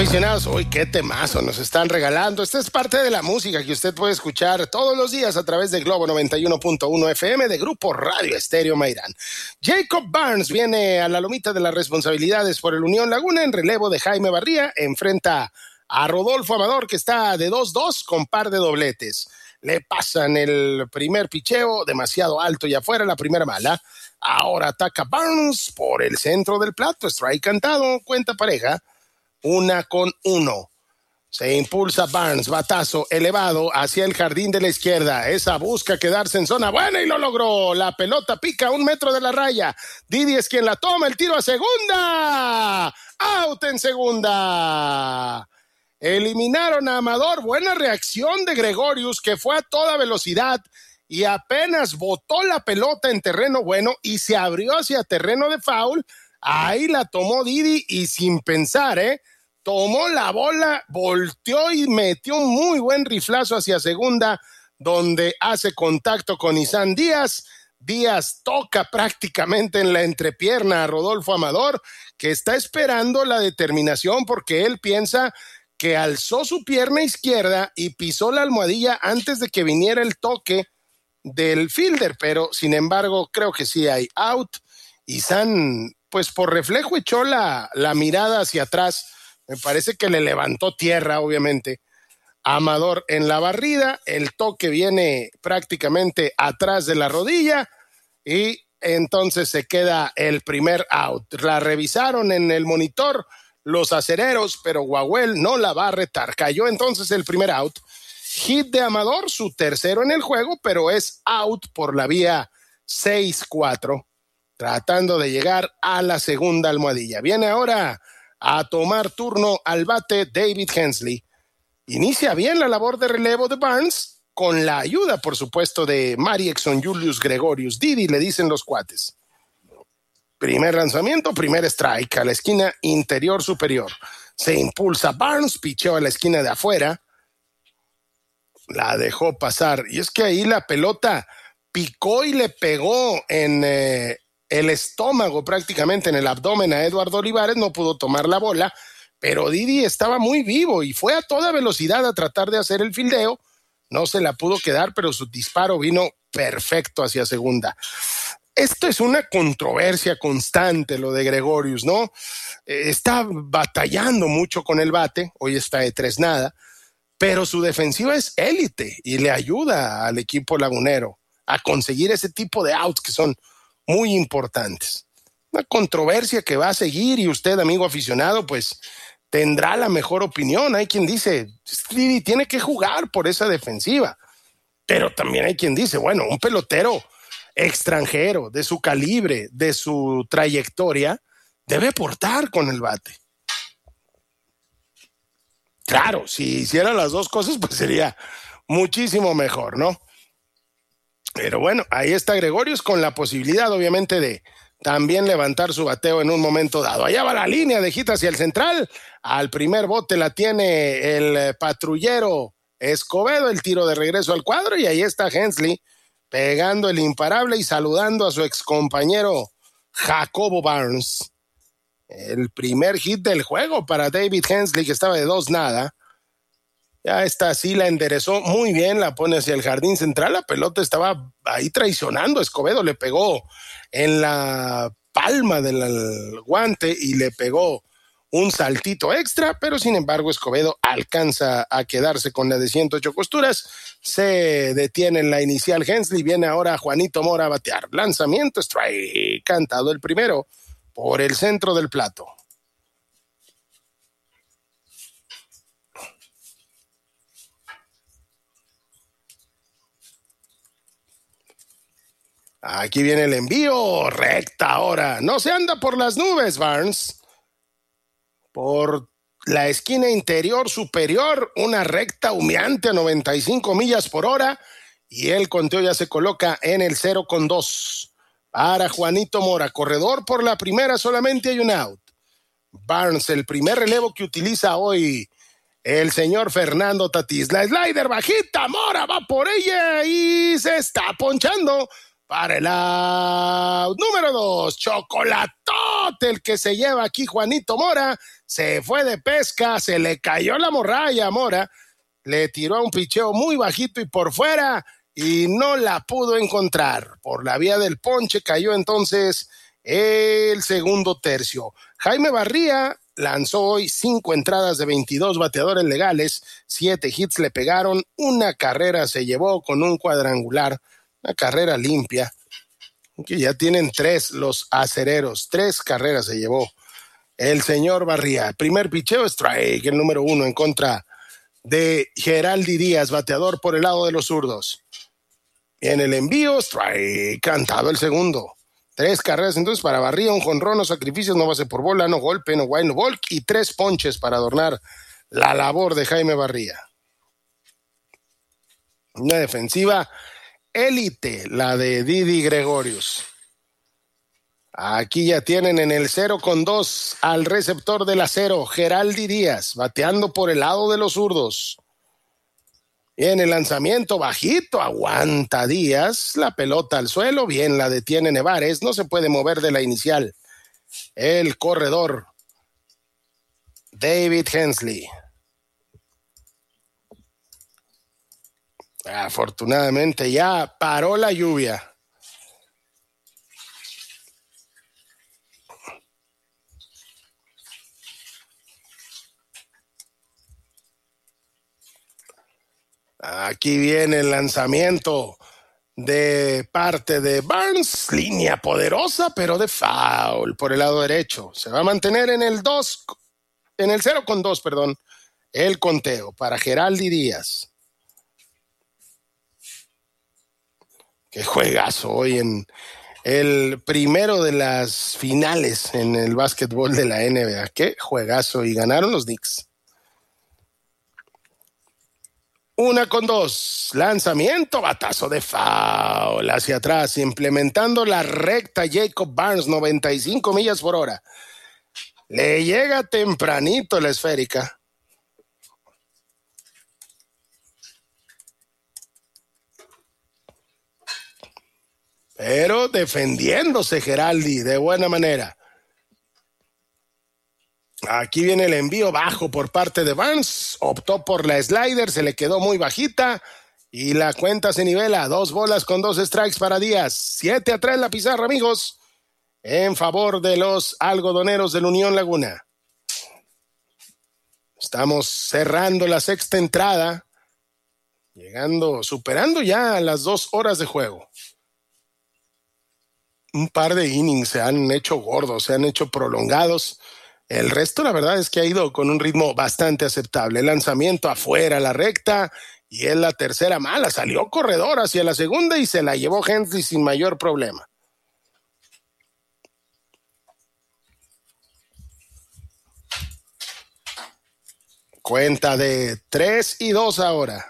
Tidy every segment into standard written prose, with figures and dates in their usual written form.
Aficionados, hoy qué temazo nos están regalando. Esta es parte de la música que usted puede escuchar todos los días a través de Globo 91.1 FM de Grupo Radio Estéreo Mairán. Jacob Barnes viene a la lomita de las responsabilidades por el Unión Laguna en relevo de Jaime Barría. Enfrenta a Rodolfo Amador, que está de 2-2 con par de dobletes. Le pasan el primer picheo demasiado alto y afuera, la primera mala. Ahora ataca Barnes por el centro del plato. Strike cantado, cuenta pareja. 1-1. Se impulsa Barnes, batazo elevado hacia el jardín de la izquierda. Esa busca quedarse en zona buena y lo logró. La pelota pica a 1 metro de la raya. Didi es quien la toma, el tiro a segunda. Out en segunda. Eliminaron a Amador. Buena reacción de Gregorius, que fue a toda velocidad y apenas botó la pelota en terreno bueno y se abrió hacia terreno de foul. Ahí la tomó Didi y sin pensar, tomó la bola, volteó y metió un muy buen riflazo hacia segunda, donde hace contacto con Isan Díaz. Díaz toca prácticamente en la entrepierna a Rodolfo Amador, que está esperando la determinación porque él piensa que alzó su pierna izquierda y pisó la almohadilla antes de que viniera el toque del fielder, pero sin embargo creo que sí hay out. Isan, pues por reflejo echó la mirada hacia atrás. Me parece que le levantó tierra, obviamente. Amador en la barrida, el toque viene prácticamente atrás de la rodilla y entonces se queda el primer out. La revisaron en el monitor los acereros, pero Guaguel no la va a retar. Cayó entonces el primer out. Hit de Amador, su tercero en el juego, pero es out por la vía 6-4, tratando de llegar a la segunda almohadilla. Viene ahora a tomar turno al bate David Hensley. Inicia bien la labor de relevo de Barnes, con la ayuda, por supuesto, de Mariekson Julius Gregorius. Didi le dicen los cuates. Primer lanzamiento, primer strike a la esquina interior superior. Se impulsa Barnes, picheó a la esquina de afuera. La dejó pasar. Y es que ahí la pelota picó y le pegó en el estómago, prácticamente en el abdomen a Eduardo Olivares. No pudo tomar la bola, pero Didi estaba muy vivo y fue a toda velocidad a tratar de hacer el fildeo. No se la pudo quedar, pero su disparo vino perfecto hacia segunda. Esto es una controversia constante, lo de Gregorius, ¿no? Está batallando mucho con el bate, hoy está de 3-0, pero su defensiva es élite y le ayuda al equipo lagunero a conseguir ese tipo de outs que son muy importantes. Una controversia que va a seguir y usted, amigo aficionado, pues tendrá la mejor opinión. Hay quien dice, Didi tiene que jugar por esa defensiva, pero también hay quien dice, bueno, un pelotero extranjero de su calibre, de su trayectoria, debe portar con el bate. Claro, si hiciera las dos cosas, pues sería muchísimo mejor, ¿no? Pero bueno, ahí está Gregorius con la posibilidad, obviamente, de también levantar su bateo en un momento dado. Allá va la línea de hit hacia el central. Al primer bote la tiene el patrullero Escobedo, el tiro de regreso al cuadro, y ahí está Hensley pegando el imparable y saludando a su excompañero Jacobo Barnes. El primer hit del juego para David Hensley, que estaba de 2-0. Ya esta sí la enderezó muy bien, la pone hacia el jardín central. La pelota estaba ahí traicionando. Escobedo le pegó en la palma del guante y le pegó un saltito extra, pero sin embargo Escobedo alcanza a quedarse con la de 108 costuras. Se detiene en la inicial Hensley. Viene ahora Juanito Mora a batear. Lanzamiento, strike, cantado el primero por el centro del plato. Aquí viene el envío, recta ahora. No se anda por las nubes, Barnes. Por la esquina interior superior, una recta humeante a 95 millas por hora. Y el conteo ya se coloca en el 0-2. Para Juanito Mora, corredor por la primera, solamente hay un out. Barnes, el primer relevo que utiliza hoy el señor Fernando Tatís. La slider bajita, Mora va por ella y se está ponchando para el out número 2. Chocolatote el que se lleva aquí Juanito Mora. Se fue de pesca, se le cayó la morralla a Mora. Le tiró a un picheo muy bajito y por fuera y no la pudo encontrar. Por la vía del ponche cayó entonces el segundo tercio. Jaime Barría lanzó hoy 5 entradas de 22 bateadores legales, 7 hits le pegaron, una carrera se llevó con un cuadrangular, una carrera limpia, que ya tienen 3 los acereros, 3 carreras se llevó el señor Barría. Primer picheo, strike, el número 1 en contra de Geraldi Díaz, bateador por el lado de los zurdos. En el envío, strike, cantado el segundo. 3 carreras entonces para Barría, un jonrón, no sacrificios, no base por bola, no golpe, no wild, no walk y 3 ponches para adornar la labor de Jaime Barría. Una defensiva élite, la de Didi Gregorius. Aquí ya tienen en el 0-2 al receptor del acero, Geraldi Díaz, bateando por el lado de los zurdos. Bien, el lanzamiento bajito, aguanta Díaz, la pelota al suelo, bien la detiene Nevares, no se puede mover de la inicial. El corredor, David Hensley. Afortunadamente ya paró la lluvia. Aquí viene el lanzamiento de parte de Barnes, línea poderosa, pero de foul por el lado derecho. Se va a mantener en el 0-2, perdón, el conteo para Geraldi Díaz. Qué juegazo hoy en el primero de las finales en el básquetbol de la NBA. Qué juegazo, y ganaron los Knicks. 1-2, lanzamiento, batazo de foul hacia atrás, implementando la recta Jacob Barnes, 95 millas por hora. Le llega tempranito la esférica. Pero defendiéndose Geraldi de buena manera. Aquí viene el envío bajo por parte de Barnes, optó por la slider, se le quedó muy bajita y la cuenta se nivela, 2 bolas con 2 strikes para Díaz, 7-3 la pizarra, amigos, en favor de los algodoneros del Unión Laguna. Estamos cerrando la sexta entrada, superando ya las 2 horas de juego. Un par de innings se han hecho gordos, se han hecho prolongados. El resto, la verdad es que ha ido con un ritmo bastante aceptable. El lanzamiento afuera, la recta, y es la tercera mala. Salió corredor hacia la segunda y se la llevó Hensley sin mayor problema. Cuenta de 3-2 ahora.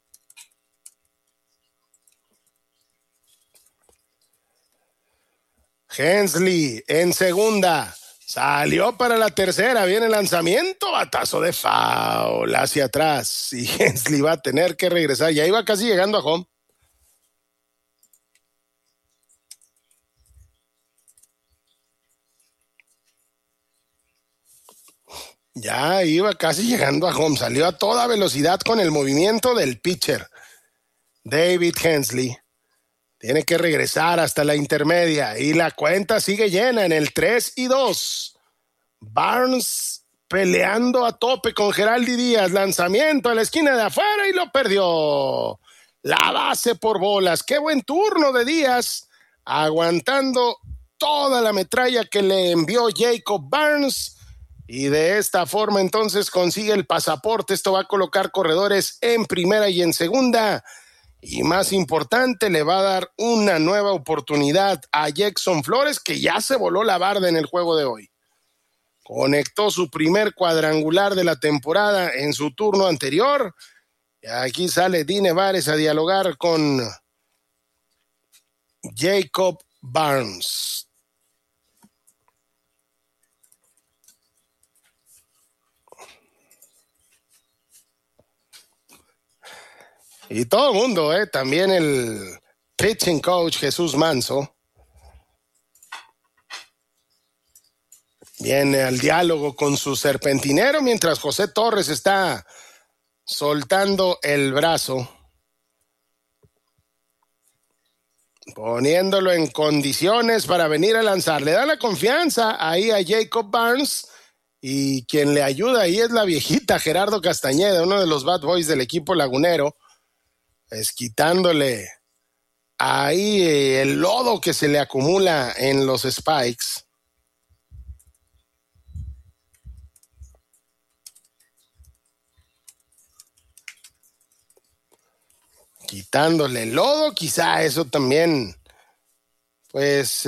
Hensley en segunda. Salió para la tercera, viene el lanzamiento, batazo de foul hacia atrás y Hensley va a tener que regresar, ya iba casi llegando a home. Ya iba casi llegando a home, salió a toda velocidad con el movimiento del pitcher. David Hensley tiene que regresar hasta la intermedia y la cuenta sigue llena en el 3-2. Barnes peleando a tope con Geraldi Díaz, lanzamiento a la esquina de afuera y lo perdió. La base por bolas, qué buen turno de Díaz, aguantando toda la metralla que le envió Jacob Barnes y de esta forma entonces consigue el pasaporte. Esto va a colocar corredores en primera y en segunda y más importante, le va a dar una nueva oportunidad a Jackson Flores, que ya se voló la barda en el juego de hoy. Conectó su primer cuadrangular de la temporada en su turno anterior. Y aquí sale Didi Nevares a dialogar con Jacob Barnes. Y todo el mundo, también el pitching coach Jesús Manso. Viene al diálogo con su serpentinero mientras José Torres está soltando el brazo, poniéndolo en condiciones para venir a lanzar. Le da la confianza ahí a Jacob Barnes y quien le ayuda ahí es la viejita Gerardo Castañeda, uno de los bad boys del equipo lagunero, quitándole ahí el lodo que se le acumula en los spikes. Quitándole el lodo, quizá eso también, pues,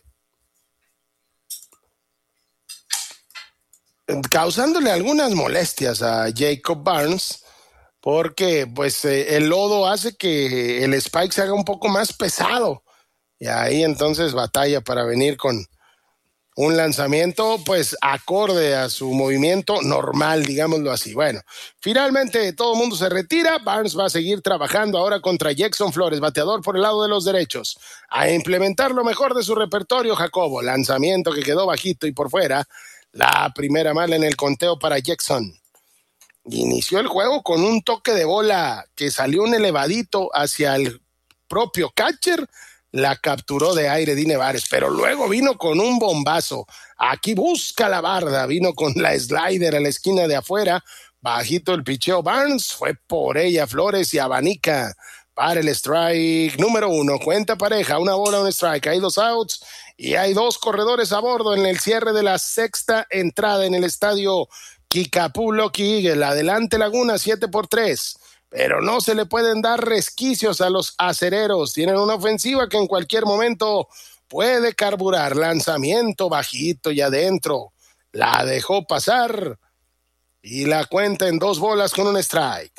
causándole algunas molestias a Jacob Barnes, porque pues el lodo hace que el spike se haga un poco más pesado, y ahí entonces batalla para venir con un lanzamiento pues acorde a su movimiento normal, digámoslo así. Bueno, finalmente todo el mundo se retira. Barnes va a seguir trabajando ahora contra Jackson Flores, bateador por el lado de los derechos, a implementar lo mejor de su repertorio. Jacobo, lanzamiento que quedó bajito y por fuera, la primera mala en el conteo para Jackson. Inició el juego con un toque de bola que salió un elevadito hacia el propio catcher. La capturó de aire Di Nevares, pero luego vino con un bombazo. Aquí busca la barda, vino con la slider a la esquina de afuera. Bajito el picheo Barnes, fue por ella Flores y abanica para el strike número 1. Cuenta pareja, una bola, un strike. Hay 2 outs y hay 2 corredores a bordo en el cierre de la sexta entrada en el estadio Kickapoo Loki Eagle. Adelante Laguna, 7-3. Pero no se le pueden dar resquicios a los acereros. Tienen una ofensiva que en cualquier momento puede carburar. Lanzamiento bajito y adentro. La dejó pasar y la cuenta en 2 bolas con un strike.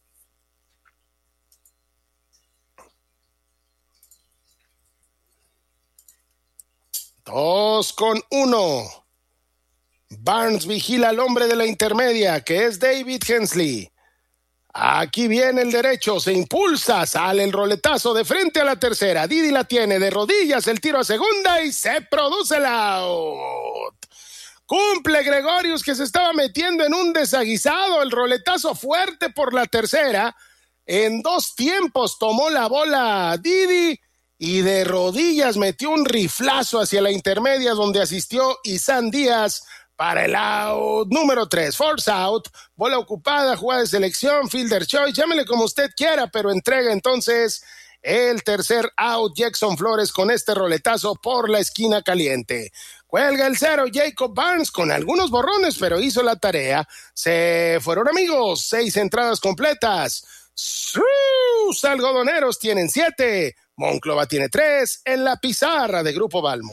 Dos con 1. Barnes vigila al hombre de la intermedia, que es David Hensley. Aquí viene el derecho, se impulsa, sale el roletazo de frente a la tercera. Didi la tiene de rodillas, el tiro a segunda y se produce el out. Cumple Gregorius, que se estaba metiendo en un desaguisado. El roletazo fuerte por la tercera. En 2 tiempos tomó la bola Didi y de rodillas metió un riflazo hacia la intermedia donde asistió Isan Díaz para el out número 3, force out, bola ocupada, jugada de selección, fielder choice, llámele como usted quiera, pero entrega entonces el tercer out Jackson Flores con este roletazo por la esquina caliente. Cuelga el 0 Jacob Barnes con algunos borrones, pero hizo la tarea. Se fueron amigos, 6 entradas completas. Sus algodoneros tienen 7, Monclova tiene 3 en la pizarra de Grupo Balmo.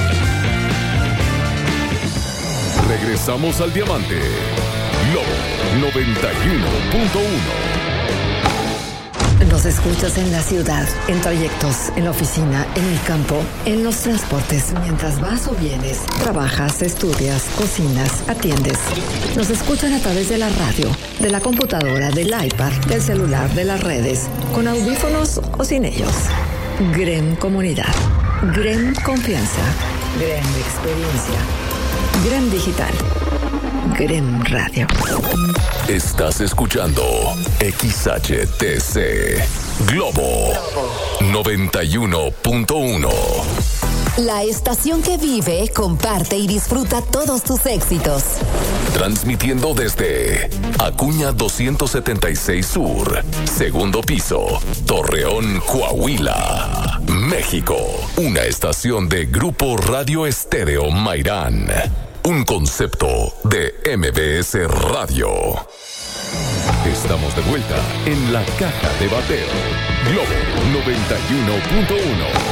Regresamos al Diamante. Globo 91.1. Nos escuchas en la ciudad, en trayectos, en la oficina, en el campo, en los transportes, mientras vas o vienes, trabajas, estudias, cocinas, atiendes. Nos escuchan a través de la radio, de la computadora, del iPad, del celular, de las redes, con audífonos o sin ellos. GREM Comunidad, GREM Confianza, GREM Experiencia, GREM Digital, GREM Radio. Estás escuchando XHTC Globo 91.1. La estación que vive, comparte y disfruta todos tus éxitos. Transmitiendo desde Acuña 276 Sur, segundo piso, Torreón, Coahuila, México. Una estación de Grupo Radio Estéreo Mairán. Un concepto de MBS Radio. Estamos de vuelta en la caja de bateo. Globo 91.1.